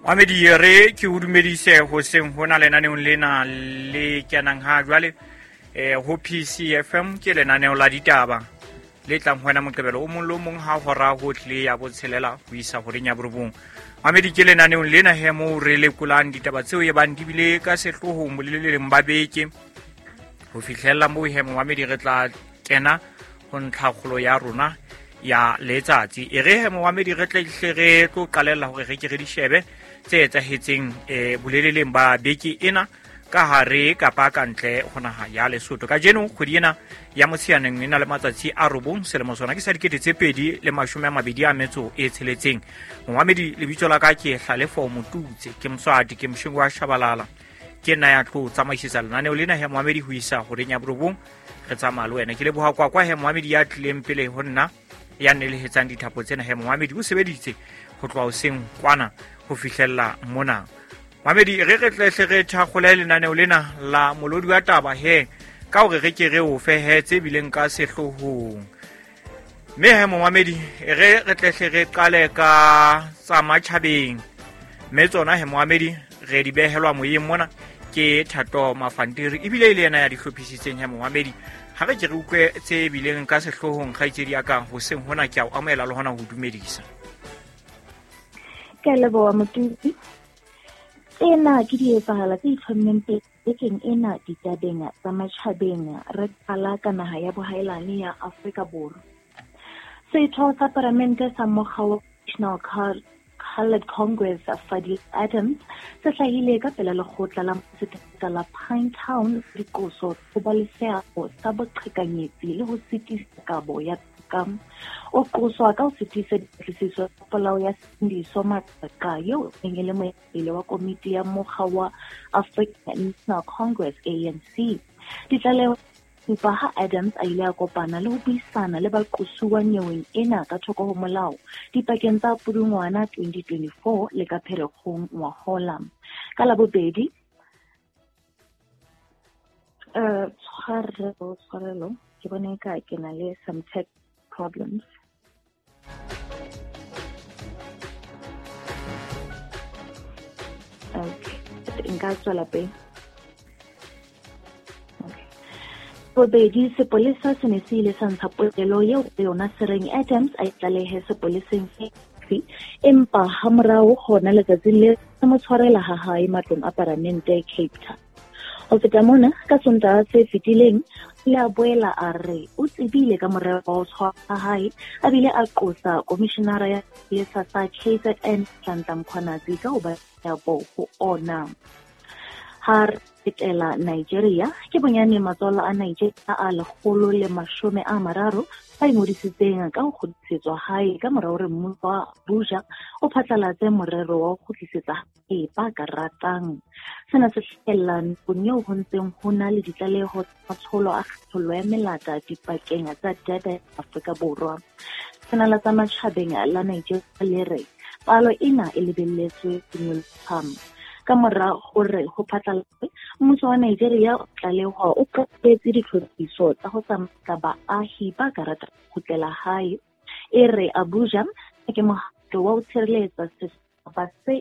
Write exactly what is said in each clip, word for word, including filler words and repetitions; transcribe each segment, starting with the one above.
Mohamedi re ke o dumedise ho seng hona lenaneong lena le kenang ha jwale eh ho P C F M ke lenaneo la ditaba le tlang hona Moqebelo o mong le mong ha hora ho tle ya botshelela ho isa ho renya borobong. Mohamedi ke lenaneong lena he mo re lekolang ditaba tseo e bang di bile ka sehlohong boleleleng ba beke ho fihlella mo he Mohamedi re tla kena ho ntlhakgolo ya rona ya letsatsi e re he Mohamedi re tle re tlo qalella hore re ke re di shebe tse etsahetseng e boleleleng ba beke ena ka hare kapa ka ntle ho naha ya Lesotho. Ka jeno kgwedi ena ya Motsheanong ena le matsatsi a robong selemo sona ke sa dikete tse pedi le mashome a mabedi a metso e tsheletseng. Mohamedi lebitso la ka ke Hlalefo Motutse ke Mswati ke Mshingo wa Shabalala ke nna ya tlo tsamaisisa lenaneo lena he Mohamedi ho isa ho renya borobong re tsamaya le wena ke le boha kwa kwa he Mohamedi ya tlileng pele ho nna ya nelehetsang dithapo tsena he Mohamedi o sebeditse ho tloha hoseng kwana ho fihlella mona. Mohamedi re re tlehle re thakgole lenaneo lena la molodi wa taba he ka hore re ke re o fehetse bileng ka sehlohong. Me he Mohamedi re re tlehle re qale ka tsa matjhabeng. Me tsona he Mohamedi re di behelwa moyeng mona ke Thato Mafantiri ebile ile yena ya di hlophisitseng he Mohamedi. Ha re ke re utlwe tse bileng ka sehlohong kgaitsedi ya ka ho seng hona ke a o amela le hona ho dumedisa. Ke leboha Motutsi. Ena ke di etsahala tse itlhommeng bekeng ena ditabeng tsa matjhabeng re qala ka naha ya bohaelane ya Afrika Borwa. Setho sa Parlamente sa mokga wa National Coloured Congress Fadil Adams se hlahile ka pela lekgotla la Motsekiswa la Pinetown dikoso ho ba le seabo sa boqhekanyetsi le ho sitisa kabo ya kam o qoswa ka ho sitisa ditlhisiso tsa polao ya Sindiso Matsaka eo e le moetapele wa komiti ya mokga wa African National Congress A N C. Ditlaleho tsa ha Adams a ile a kopana le ho buisana le baqosuwa nyeweng ena ka thoko ho molao dipakeng tsa Pudungwana twenty twenty-four le ka Pherekgong ngwahola. Ka la bobedi eh tshwarelo tshwarelo ke bona ka ke na le some tech problems. Okay, nka tswela pele. Bobedi sepolesa se ne se ile sa ntsha polelo eo yona Sereng Adams a itlalehe sepoleseng fe empa ha morao hona letsatsing le se mo tshwarela ha hae matlong a Parlamente Cape Town. Ho feta mona ka Sontaha se fetileng le a boela a re o tsebile ka morero wa ho tshwara hae a bile a qosa komishenara ya sepolesa sa K Z N Nhlanhla Mkhwanazi ka ho ba ya bo ho ona. Har etela Nigeria ke bonyane matswalo a Nigeria a lekgolo le mashome a mararo a ingodisitseng ka ho kgutlisetswa hae ka morao re mmuso wa Abuja o phatlalatse morero wa ho kgutlisetsa hae ba ka ratang. Sena se hlahella nakong eo ho ntseng ho na le ditlaleho tsa matsholo a kgethollo ya melata dipakeng tsa Durban Afrika Borwa. Sena la tsa matjhabeng la Nigeria le re palo ena e lebelletswe ho nyoloha ka mora hore ho phatlalatswe mmuso wa Nigeria o tlalehwa o qetetse ditlhophiso tsa ho tsamaisa baahi ba ka rata kgutlela hae e re Abuja ke mohato wa ho tshireletsa setjhaba se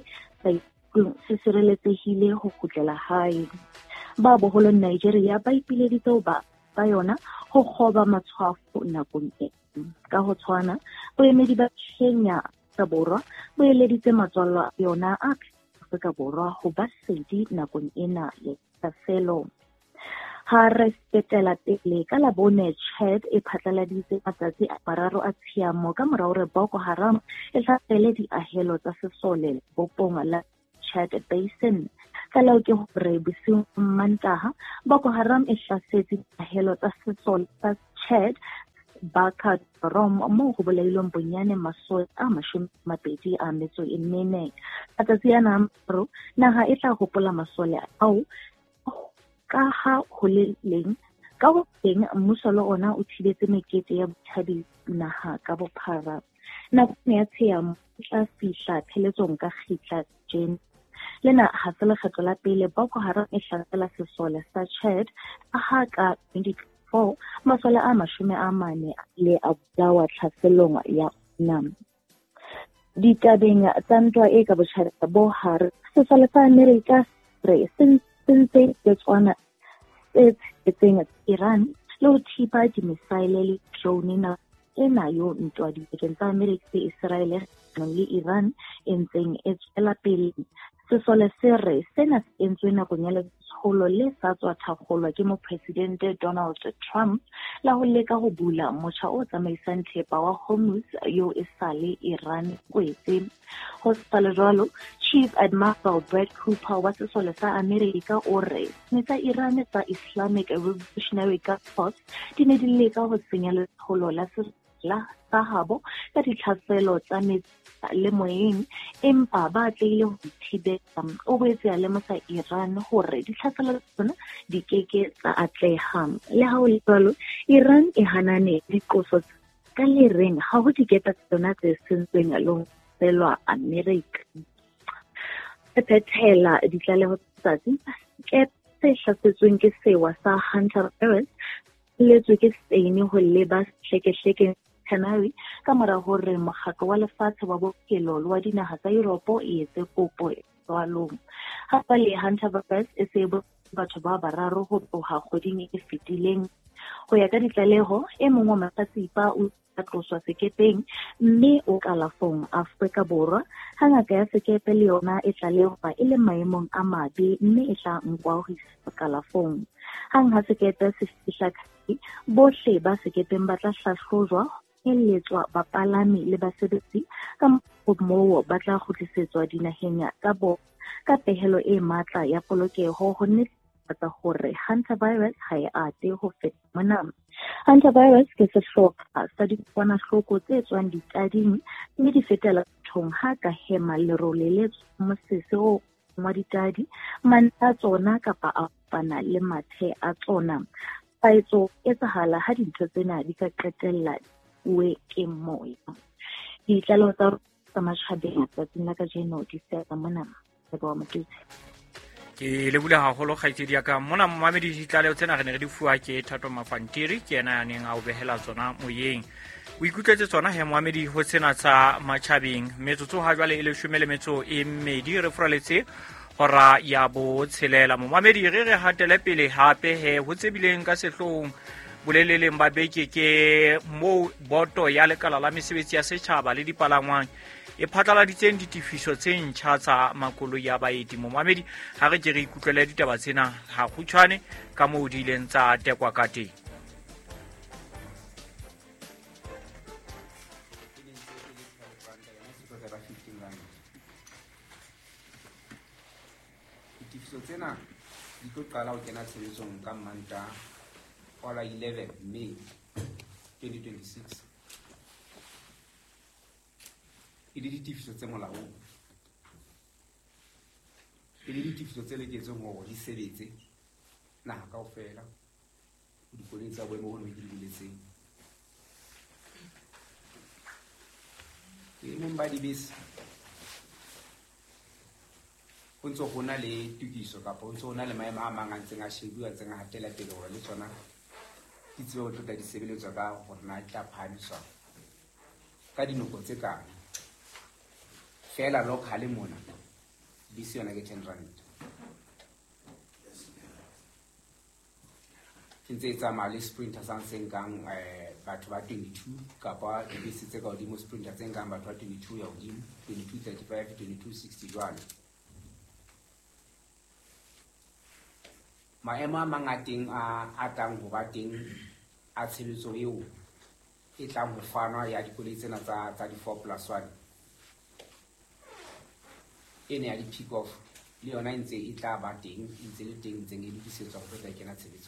se sireletsehile ho kgutlela hae. Ba boholo Nigeria ba ipileditse ba ba yona ho kgoba matshwafo nakong ena. Ka ho tshwana boemedi ba Kenya ka Borwa bo eleditse matswalo yona a Afrika Borwa ho ba sedi nakong ena ya tafelo. Ha re fetela pele ka la bone Chad e phatlaladitse matsatsi a mararo a tshiamo ka morao re Boko Haram e hlahele diahelo tsa sesole bopong la Chad Basin. Ka lao ke hore bosiung Mantaha Boko Haram e hlasetse diahelo tsa sesole tsa Chad Baka Rom mo ho bolailong bonyane masole a mashome a mabedi a metso e mene. Matsatsi ana maro naha e tla hopola masole ao ka ha ho le leng ka ho teng mmuso le ona o thibetse mekete ya bothabi naha ka bophara. Nakong ya tshiamo tla fihla pheletsong ka kgitla jen lena ha se lekgetlo la pele Boko Haram e hlasela sesole sa Chad a ha ka twenty twenty-four masole a mashome a mane le a bulawa tlhaselong ya nam. ditabeng tsa ntwa e ka botjhabela bo hare sesole sa America re sentse ke tswana tse tseng Iran le ho thipa dimisaile le drone na ena yo ntwa dipakeng tsa America le Israel le Iran e ntseng e tswela pele sesole se re sena se entswe nakong ya letsholo le sa tswa thakgolwa ke mopresidente Donald Trump la ho leka ho bula motjha o tsamaisang thepa wa Hormuz yo e sale Iran kwetse ho sale jwalo Chief Admiral Brett Cooper wa sesole sa America o re tsa Iran tsa Islamic Revolutionary Guard Force di ne di leka ho senya letsholo la la sahabo ka ditlhaselo tsa metsi le moyeng empa ba tlile ho thibela o boetse a lemosa Iran hore ditlhaselo tsona di keke tsa atleha le ha o le jwalo Iran e hanane diqoso ka le reng ha ho diketa tsona tse sentsweng lo selwa America pethela ditlaleho tsa ke se hlasetsweng ke sewa sa Hunter Biden le tswe ke Spain ho leba hleke-hleke Canary ka mora hore mokgatlo wa lefatshe wa bophelo wa dinaha tsa Europe e etse kopo jwalong ha le Hunter Biden e se batho ba bararo ho tloha kgoding e fetileng ho ya ka ditlaleho e mong wa mahlatsipa o tloswa sekepeng mme o kalafong Afrika Borwa hangata ya sekepe le yona e tlalewa e le maemong a mabe mme e tla nkwa ho isa kalafong hang ha sekepe se fihla bohle ba sekepeng ba tla hlahlojwa eletswa bapalami le basebetsi ka moo ba tla kgutlisetswa dinaheng tsa bona ka pehelo e matla ya polokeho ho netefatsa hore Hunter virus ha e ate ho feta mona. Hunter virus ke sehlopha sa dikokwanahloko tse tswang ditading mme di fetela thong ha ka hema lerole le mosese o wa ditadi manta tsona kapa a pana le mathe a tsona paetso e tsahala ha dintho tsena di ka qetella we ke moya ditlalo tsa matjhabeng tsa tsena ka jeno di se ka mona le ba motse ke le bula haholo kgaitsedi ya ka mona mmamedi ditlaleho tsena re ne re di fuwa ke Thato Mafantiri ke ena ya neng a o behela tsona moyeng o ikutletse tsona he mmamedi ho tsena tsa matjhabeng metsotso ha jwale e le shome le metso e mmedi re furaletse hora ya bo tshelela mmamedi re re hatele pele hape he ho tsebileng ka sehlong boleleleng ba beke ke mo boto ya lekala la mesebetsi ya setjhaba le dipalangwang e phatlaladitseng ditifiso tse ntjha tsa makoloi ya baeti momamedi ha re ke re ikutlwele ditaba tsena ha khutshwane ka moo di ileng tsa tekwa ka teng. Ditifiso tsena di tlo qala ho kena tshebetsong ka Manta on eleven May twenty twenty-six. E di ditifiso tse molaong. E di ditifiso tse loketseng hore di sebetse naha kaofela ho dikolong tsa boemo bo di buletseng. E mong ba dibese ho ntso ho na le tukiso kapa ho ntso ho na le maemo a mang a ntseng a shebuwa a ntseng a hatela pele hore le tsona di tseo tlo tla di sebeletswa ka hore na tla phahamiswa ka dinoko tse kae fela locally mona bisi yona ke ten rand ke ntse e tsamaya le sprinter sa ntseng kang batho ba twenty-two kapa dibese tse ka hodimo sprinter tse nkang batho ba twenty-two ya hodimo twenty-two thirty-five twenty-two sixty jwale maemo a mangateng a atang ho ba teng a tshebetso eo e tlang ho fanwa ya dikoloi tsena tsa tsa di four plus one ene ya di pick off le yona ntse e tla ba teng ntse le teng ntse e lokisetswa ho tla kena tshebetso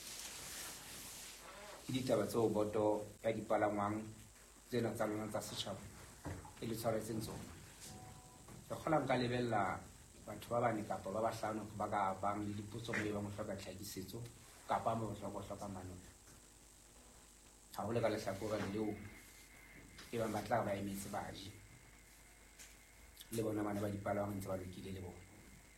ke ditaba tseo boto ya dipalangwang tsena tsa lona tsa setjhaba e le tshwaretseng tsona re kgola nka lebella batho ba bane kapa ba bahlano ba ka bang le dipotso mme ba mo hloka tlhakisetso kapa mo hloka hloka mano ha ho le ka lehlakore leo e ba batla ba emetse baji le bona bana ba dipalangwang ntse ba lokile le bona.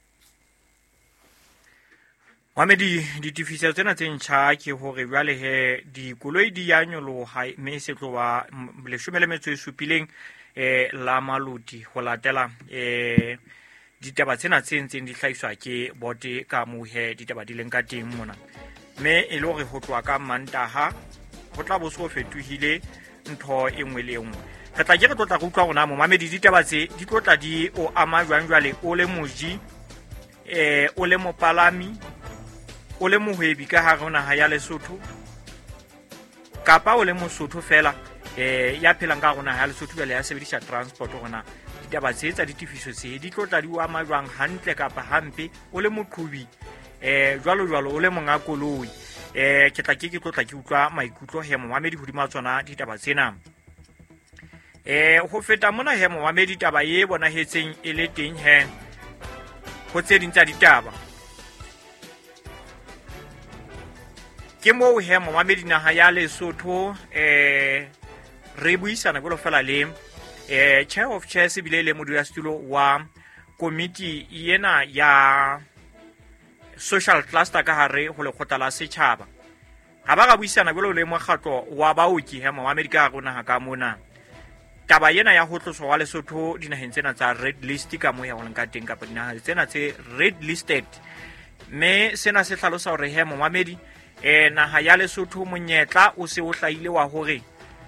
Mohamedi ditifiso tsena tse ntjha ke hore jwale he dikoloi di ya nyoloha mme se tloba leshome le metso e supileng eh la Maloti ho latela eh ditaba tsena tse ntseng di hlaiswa ke bote ka mohe ditaba di leng ka teng mona. Me e le hore ho tloa ka Mantaha ho tla bo so fetohile ntho e nngwe le nngwe. Re tla ke re tlotla go utlwa gona mo mamedi ditaba tse di tlotla di o ama jwang jwale o le moji eh o le mopalami o le mohwebi ka ha rona ha ya Lesotho kapa o le Mosotho fela eh ya phelang ka rona ha ya Lesotho bele ya sebedisa transport gona ditaba tse tsa ditifiso tse di tlotla di o ama jwang hantle kapa hampe o le moqhubi eh jwalo jwalo o le monga koloi eh ke tla ke ke tlotla ke utlwa maikutlo he Mohamedi hodima tsona ditaba tsena. Eh ho feta mona he Mohamedi taba ye bona hetseng e le teng he ho tse ding tsa ditaba ke mo he Mohamedi naha ya Lesotho eh re buisana go lo fela le eh chair of chairs bile le modulasetulo wa committee yena ya social cluster ka hare ho le khotla la setjhaba ha ba ga buisana go le mokgatlo wa baoki he Mohamedi ka rona ha ka mona taba yena ya ho tloswa wa Lesotho dinaheng tsena tsa red list ka mo ya go nka teng ka dinaha tsena tse red listed me sena se hlalosa hore he Mohamedi eh naha ya Lesotho monyetla o se o hlaile wa hore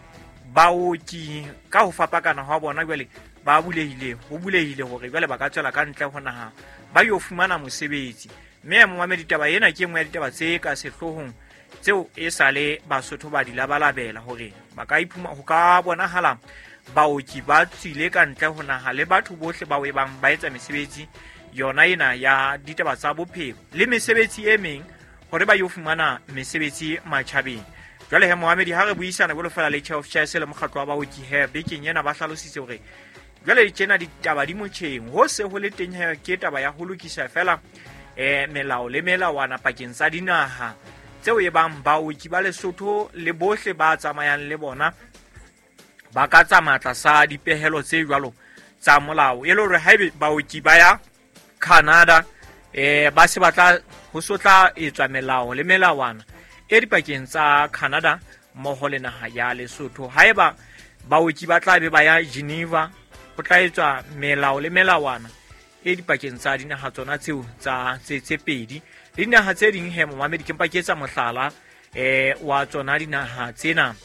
baoki ka ho fapakana ha bona jwale ba bulehile ho bulehile hore jwale ba ka tswela ka ntle ho naha ba yo fumana mosebetsi. Me Mohamedi taba yena ke engwe ya ditaba tse ka sehlohong tseo e sale Basotho ba di labalabela hore ba ka iphuma ho ka bonahala baoki ba tsile ka ntle ho naha le batho bohle ba webang ba etsa mesebetsi yona ena ya ditaba tsa bophelo le mesebetsi e meng hore ba yo fumana mesebetsi matjhabeng. Jwale he Mohamedi ha re buisana go lo fela le chair of chairs le mokgatlo wa baoki he bekeng yena ba hlalositse hore jwale ditjena ditaba di motjheng ho se ho le teng he ke taba ya ho lokisa fela eh melao le melawana pakeng tsa dinaha tseo e bang baoki ba Lesotho le bohle ba tsamayang le bona ba ka tsamaya sa dipehelo tse jwalo tsa molao e le hore haebe baoki ba ya Canada eh ba se batla ho sotla etswa melao le melawana e dipakeng tsa Canada mmoho le naha ya Lesotho. Haeba baoki ba tla be ba ya Geneva ho tla etswa melao le melawana e dipakeng tsa dinaha tsona tseo tsa tse tse pedi dinaha tse ding he Mohamedi ke mpaketsa mohlala eh wa tsona dinaha tsena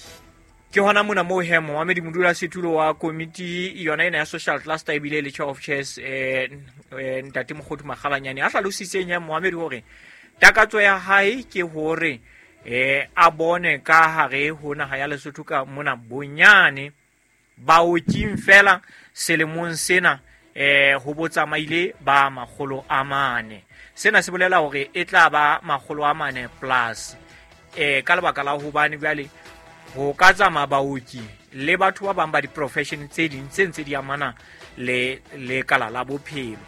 ke hona mona mo he Mohamedi modula setulo wa committee yona ena ya social cluster e bile le chair of chairs eh ntate Mokgothu Makgalanyane a hlalositseng ya Mohamedi hore takatso ya hae ke hore eh a bone ka hare ho naha ya Lesotho ka mona bonyane baoki fela selemong sena eh ho botsamaile ba makgolo a mane. Sena se bolela hore e tla ba makgolo a mane plus eh ka lebaka la ho bane jwale ho ka tsama baoki le batho ba bang ba di profession tse ding tse ntse di amana le le kala la bophelo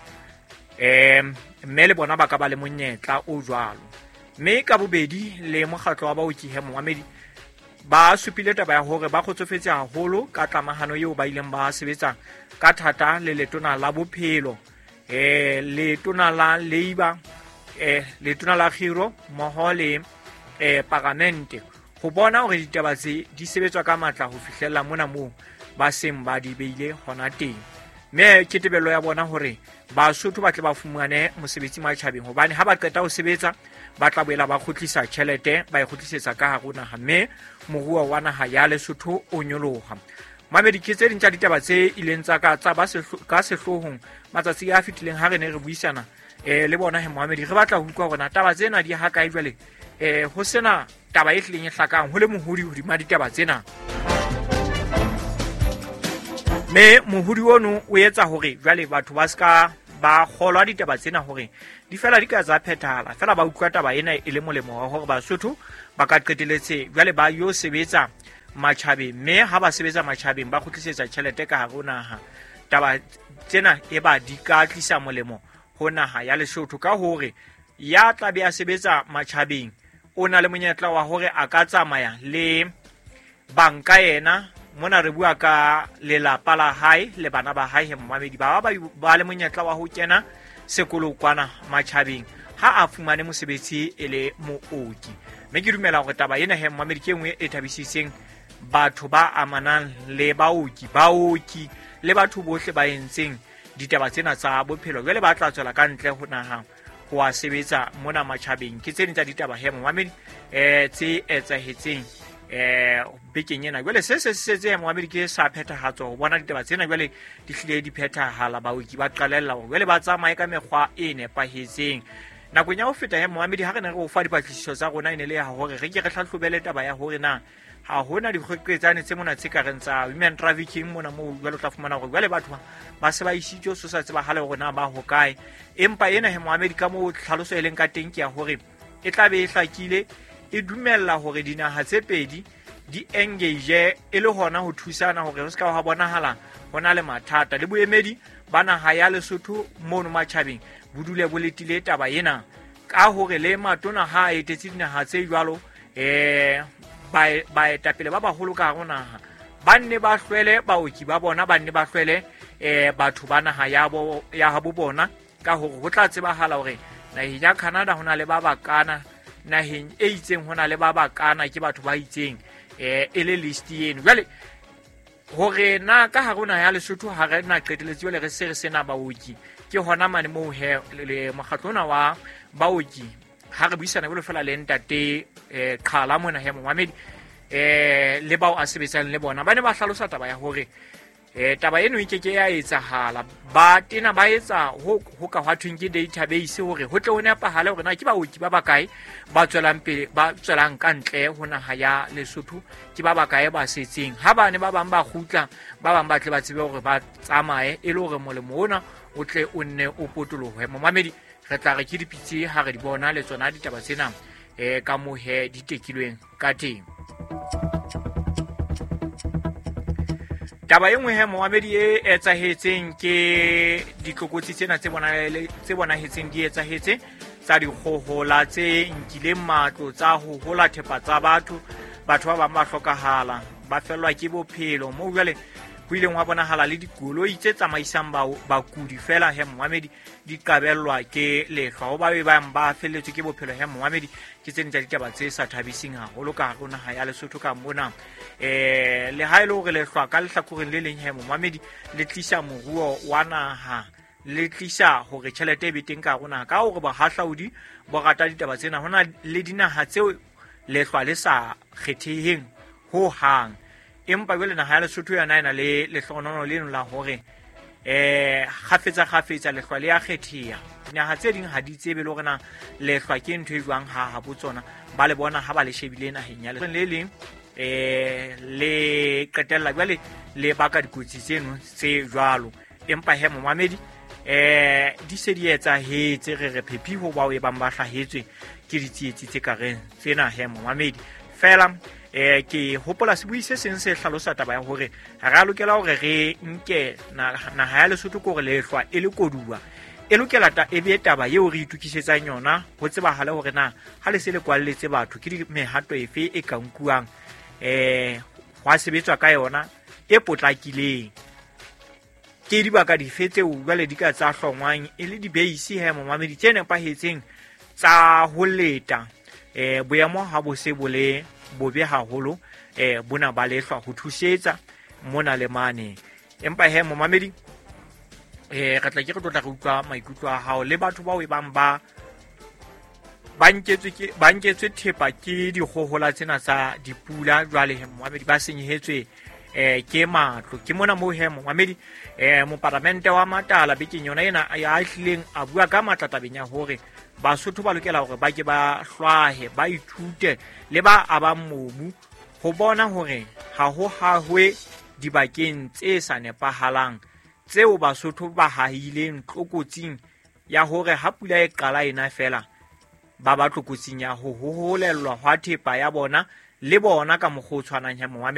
eh mme le bona ba ka ba le monyetla o jwalo. Me ka bobedi le mokgatlo wa baoki he Mohamedi ba supile taba ya hore ba khotsofetse haholo ka tlamahano eo ba ileng ba sebetsa ka thata le letona la bophelo eh letona la Labour eh letona la Khiro moho le eh parlamente ho bona hore ditaba tse di sebetswa ka matla ho fihlella mona mo ba seng ba di beile hona teng. Me ke tebello ya bona hore Basotho ba tle ba fumane mosebetsi matjhabeng hobane ha ba qeta ho sebetsa ba tla boela ba khutlisa tjhelete ba e khutlisetsa ka haruna ha me moruo wa naha ya Lesotho o nyoloha. Mohamedi ke tse ding tsa ditaba tse ileng tsa ka tsa ba se ka sehlohong matsatsi a fitileng ha re ne re buisana eh le bona he Mohamedi re batla ho utlwa hore taba tsena di ha kae jwale eh ho sena taba e hlileng e hlakang ho le mohudi hodima ditaba tsena. Me mohudi ono o etsa hore jwale batho ba ska ba kgolwa ditaba tsena hore di fela di ka tsa phethala fela ba utlwa taba ena e le molemo wa hore Basotho ba ka qeteletse jwale ba yo sebetsa matjhabeng me ha ba sebetsa matjhabeng ba khutlisetsa tjhelete ka hare ho naha. Taba tsena e ba di ka tlisa molemo ho naha ya Lesotho ka hore ya tla be a sebetsa matjhabeng o na le monyetla wa hore a ka tsamaya le banka yena mona re bua ka lelapa la hae le bana ba hae he Mohamedi ba ba ba le monyetla wa ho kena sekolo kwana matjhabeng ha a fumane mosebetsi ele mooki. Me ke dumela hore taba ena he Mohamedi ke engwe e thabisitseng batho ba amanang le baoki baoki le batho bohle ba entseng ditaba tsena tsa bophelo jwale ba tla tswela ka ntle ho naha ho a sebetsa mona matjhabeng. Ke tse ding tsa ditaba he Mohammed eh tse etsahetseng eh bekeng ena. Jwale se se setse Mohammed ke sa phethahatso ho bona ditaba tsena jwale di hlile di phethahala, baoki ba qalella jwale ba tsamaye ka mekgwa e nepahetseng. Nakong ya ho feta he Mohammed ha re ne re o fa dipatlisiso tsa rona ene le ya hore re ke re hlahlobele taba ya hore na ha hona dikgwetsane tse mona tse ka reng tsa women trafficking mona mo jwale tla fumana hore jwale batho ba se ba isitswe so sa tseba hale hore na ba hokae. Empa ena he Mohammed ka mo tlhaloso e leng ka teng ke ya hore e tla be e hlakile e dumella hore dinaha tse pedi di engage e le hona ho thusana hore re se ka ha bonahala hona le mathata le boemedi ba naha ya Lesotho mono matjhabeng budule boletile taba ena ka hore le matona ha a etetse dinaha tse jwalo eh ba ba etapele ba baholo ka rona ba nne ba hlwele baoki ba bona ba nne ba hlwele eh batho ba naha ya bo ya habo bona ka hore ho tla tsebahala hore naheng ya Canada hona le ba bakana, naheng e itseng hona le ba bakana ke batho ba itseng eh e le list eno. Jwale hore na ka ha rona ya Lesotho ha re na qeteletse le re se re sena baoki ke hona mane mo he le mokgatlona wa baoki ha re buisana le fela le ntate eh qhala mona he Mohammed eh le bao a sebetsang le bona ba ne ba hlalosa taba ya hore eh taba eno e keke ya etsahala ba tena ba etsa ho ho ka hwa thweng ke database hore ho tle ho nepahala hore na ke baoki ba bakae ba tswelang pele ba tswelang ka ntle ho naha ya Lesotho ke ba bakae ba setseng ha ba ne ba bang ba khutla ba bang ba tle ba tsebe hore ba tsamaye e le hore molemo ona o tle o nne o potolohe. Mohammed re tla re ke dipitse ha re di bona le tsona ditaba tsena eh ka mohe di tekilweng ka teng. Taba e nngwe he Mohammed e etsahetseng ke ditlokotsi tsena tse bona tse bonahetseng di etsahetse tsa dikgohola tse nkileng matlo tsa ho hola thepa tsa batho batho ba bang ba hlokahala ba fellwa ke bophelo mo jwale ho ileng wa bonahala le dikoloi tse tsamaisang bakudi fela he Mohammed di qabellwa ke lehlwa ho ba be ba ba felletswe ke bophelo he Mohammed ke tse ntse ditaba tse sa thabising haholo ka rona ha ya Lesotho ka mona eh le ha ile hore lehlwa ka lehlakoreng le leng he Mohammed le tlisa moruo wa naha le tlisa hore tjhelete e beteng ka rona ka hore ba hahlaudi bo rata ditaba tsena hona le dinaha tseo lehlwa le sa kgetheheng ho hang. Empa jwale naha ya Lesotho yana ena le lehlonono leno la hore eh khafetsa khafetsa lehlwa le ya kgetheha. Dinaha tse ding ha di tsebe le hore na lehlwa ke ntho e jwang ha ha botsona ba le bona ha ba le shebile naheng ya le leng eh le qetella jwale le baka dikotsi tseno tse jwalo. Empa he Mohammed eh di se di etsahetse re re phephi ho ba o e bang ba hlahetswe ke ditsietsi tse ka reng tsena he Mohammed fela eh ke hopola se buise seng se hlalosa taba ya hore ha re lokela hore re nke naha ya Lesotho ko re lehlwa e le koduwa e lokela ta e be taba yeo re itukisetsang yona ho tsebahala hore na ha le se le kwalletse batho ke di mehato efe e ka nkuang eh hwa sebetswa ka yona e potlakileng ke di baka di fetse o jwale di ka tsa hlongwang e le di base he Mohammed tsene pahetseng tsa ho leta eh boemo ha bo se bole bobe haholo eh bona ba lehlwa ho thusetsa mona le mane. Empa he Mohammed eh re tla ke re tla re utlwa maikutlo a hao le batho ba o e bang ba banketswe ke banketswe thepa ke dikgohola tsena tsa dipula jwale he Mohammed ba senyehetswe eh ke matlo ke mona mo he Mohammed eh mo parlamente wa Matala bekeng yona ena ya hlileng a bua ka matlatabeng ya hore Basotho ba lokela hore ba ke ba hlwahe ba ithute le ba abang mobu ho bona hore ha ho hahwe dibakeng tse sa nepahalang tseo Basotho ba hahileng tlokotsing ya hore ha pula e qala ena fela ba ba tlokotsing ya ho holellwa hwa thepa ya bona le bona ka mogotshwanang ya Mohammed